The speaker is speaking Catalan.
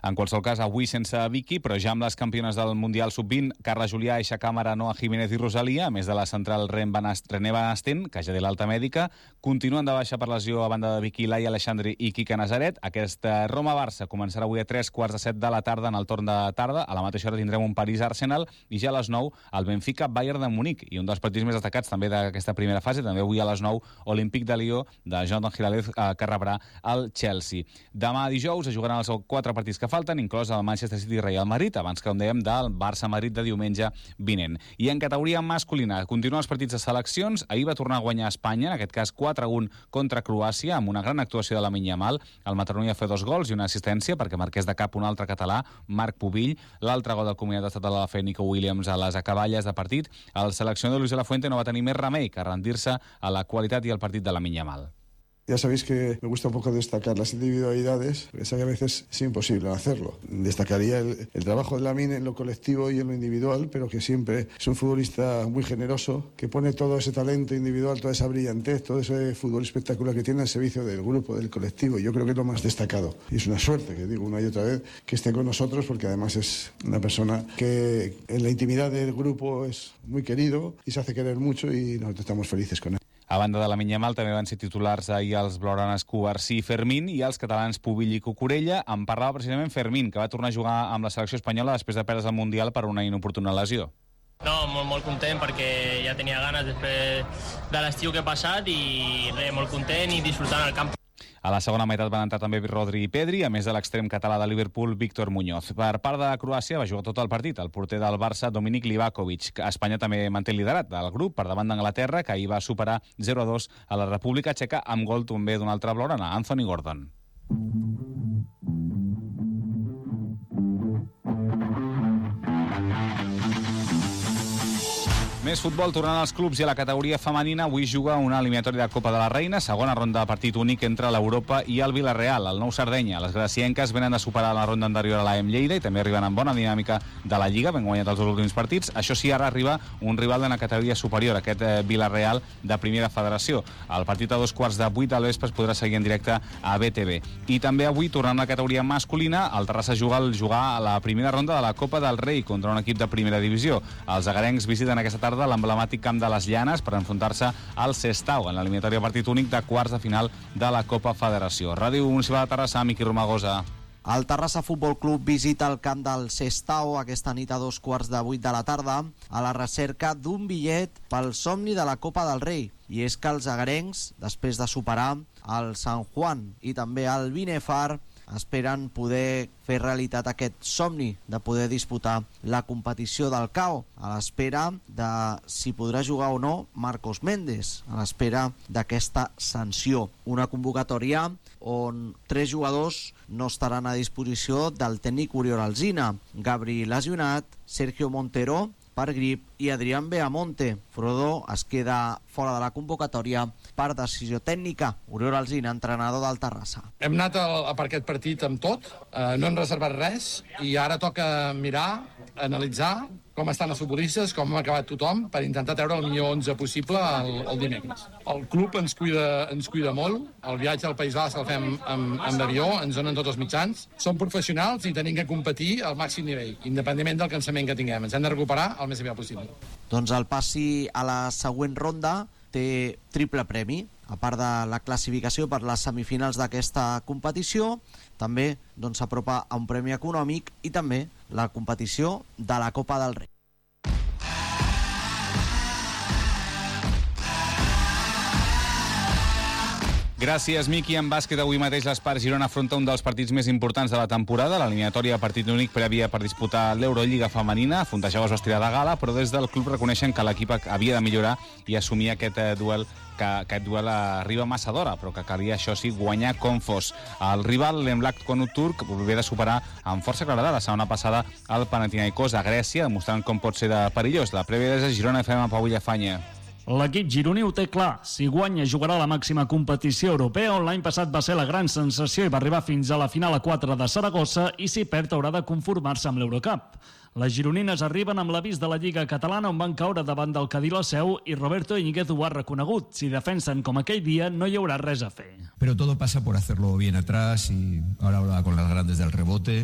En qualsevol cas, avui sense Vicky, però ja amb les campiones del Mundial Sub-20, Carla Julià, Eixa Càmera, Noa Jiménez i Rosalia, a més de la central René Van Asten, que ja té l'alta mèdica, continuen de baixa per lesió a banda de Vicky, Laia Alexandri i Quique Nazaret. Aquesta Roma-Barça començarà avui a 3:15 de la tarda en el torn de tarda. A la mateixa hora tindrem un París-Arsenal i ja a les 9 el Benfica-Bayern de Munic. I un dels partits més destacats també d'aquesta primera fase, també avui a les 9, Olímpic de Lió de Jonathan Giráldez, que rebrà el Chelsea. Demà dijous es jugaran els 4 partits que falten, inclòs el Manchester City i Real Madrid, abans que, com dèiem, del Barça-Madrid de diumenge vinent. I en categoria masculina, continuen els partits de seleccions. Ahir va tornar a guanyar Espanya, en aquest cas 4-1 contra Croàcia, amb una gran actuació de Lamine Yamal. El Mataroni va fer 2 gols i una assistència perquè marqués de cap un altre català, Marc Pubill. L'altre gol del comunitat estatal de la fe, Nico Williams, a les acaballes de partit. El seleccionador Luis de la Fuente no va tenir més remei que rendir-se a la qualitat i al partit de Lamine Yamal. Ya sabéis que me gusta un poco destacar las individualidades, porque sé que a veces es imposible hacerlo. Destacaría el trabajo de Lamine en lo colectivo y en lo individual, pero que siempre es un futbolista muy generoso, que pone todo ese talento individual, toda esa brillantez, todo ese fútbol espectacular que tiene al servicio del grupo, del colectivo. Yo creo que es lo más destacado. Y es una suerte, que digo una y otra vez, que esté con nosotros, porque además es una persona que en la intimidad del grupo es muy querido y se hace querer mucho, y nosotros estamos felices con él. A banda de Lamine Yamal també van ser titulars ahir els blaugranes Cubarsí i Fermín, i els catalans Pubill i Cucurella. En parlava precisament Fermín, que va tornar a jugar amb la selecció espanyola després de perdre el Mundial per una inoportuna lesió. No, molt content perquè ja tenia ganes després de l'estiu que he passat i molt content i disfrutant el camp. A la segona meitat van entrar també Rodri i Pedri, a més de l'extrem català de Liverpool, Víctor Muñoz. Per part de Croàcia va jugar tot el partit el porter del Barça, Dominik Livakovic. Espanya també manté el liderat del grup per davant d'Anglaterra, que ahir va superar 0-2 a la República Txeca, amb gol també d'un altre blaugrana, Anthony Gordon. Més futbol, tornant als clubs i a la categoria femenina. Avui juga una eliminatòria de Copa de la Reina, segona ronda de partit únic entre l'Europa i el Villarreal, el nou Sardenya. Les gracienques venen de superar la ronda anterior a l'AM Lleida i també arriben amb bona dinàmica de la Lliga, ben guanyat els últims partits. Això sí, ara arriba un rival de la categoria superior, aquest Villarreal de Primera Federació. El partit a 2:15 del vespre es podrà seguir en directe a BTV. I també avui, tornant a la categoria masculina, el Terrassa jugar a la primera ronda de la Copa del Rei contra un equip de primera divisió. Els agarencs visiten aquesta tarda l'emblemàtic camp de les Llanes per enfrontar-se al Sestao en l'eliminatòria partit únic de quarts de final de la Copa Federació. Ràdio Municipal de Terrassa, Miqui Romagosa. El Terrassa Futbol Club visita el camp del Sestao aquesta nit a 2:15 de la tarda a la recerca d'un bitllet pel somni de la Copa del Rei. I és que els agarencs, després de superar el San Juan i també el Binefar, esperen poder fer realitat aquest somni de poder disputar la competició del CAO, a l'espera de si podrà jugar o no Marcos Méndez, a l'espera d'aquesta sanció. Una convocatòria on 3 jugadors no estaran a disposició del tècnic Oriol Alsina: Gabri lesionat, Sergio Montero per grip i Adrián Beamonte. Frodo es queda fora de la convocatòria per decisió tècnica. Oriol Alsina, entrenador del Terrassa. Hem anat per aquest partit amb tot, no hem reservat res i ara toca mirar, analitzar com estan els futbolistes, com ha acabat tothom, per intentar treure el millor 11 possible el dimecres. El club ens cuida molt, el viatge al País Basc el fem amb avió, ens donen tots els mitjans, som professionals i tenim que competir al màxim nivell, independentment del cansament que tinguem. Ens hem de recuperar el més aviat possible. Doncs el passi a la següent ronda té triple premi. A part de la classificació per les semifinals d'aquesta competició, també s'apropa a un premi econòmic i també la competició de la Copa del Rei. Gràcies, Miqui. En bàsquet, avui mateix l'Espart Girona afronta un dels partits més importants de la temporada, l'eliminatòria partit únic prèvia per disputar l'Eurolliga femenina. Fontejau es va estirar de gala, però des del club reconeixen que l'equip havia de millorar i assumir aquest duel, que aquest duel arriba massa d'hora, però que calia, això sí, guanyar com fos. El rival, l'Emlak Konuturk, ve de superar amb força claredat la setmana passada el Panathinaikos a Grècia, demostrant com pot ser de perillós. La prèvia és a Girona, FM amb Pau Villafanya. L'equip gironí ho té clar. Si guanya, jugarà a la màxima competició europea, on l'any passat va ser la gran sensació i va arribar fins a la final a 4 de Saragossa, i si perd haurà de conformar-se amb l'Eurocup. Les gironines arriben amb l'avís de la Lliga Catalana, on van caure davant del Cadí la Seu, i Roberto Íñiguez ho ha reconegut. Si defensen com aquell dia, no hi haurà res a fer. Pero todo pasa por hacerlo bien atrás y ahora con las grandes del rebote.